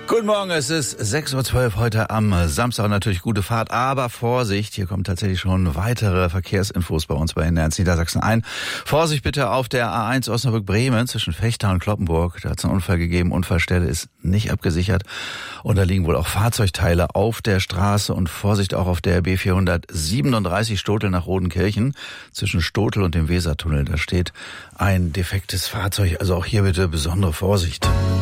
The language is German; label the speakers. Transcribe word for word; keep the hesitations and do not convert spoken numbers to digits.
Speaker 1: Guten Morgen, es ist sechs Uhr zwölf heute am Samstag. Natürlich gute Fahrt, aber Vorsicht, hier kommen tatsächlich schon weitere Verkehrsinfos bei uns bei N eins Niedersachsen ein. Vorsicht bitte auf der A eins Osnabrück-Bremen zwischen Vechta und Cloppenburg. Da hat es einen Unfall gegeben. Unfallstelle ist nicht abgesichert. Und da liegen wohl auch Fahrzeugteile auf der Straße. Und Vorsicht auch auf der B vierhundertsiebenunddreißig Stotel nach Rodenkirchen zwischen Stotel und dem Wesertunnel. Da steht ein defektes Fahrzeug. Also auch hier bitte besondere Vorsicht.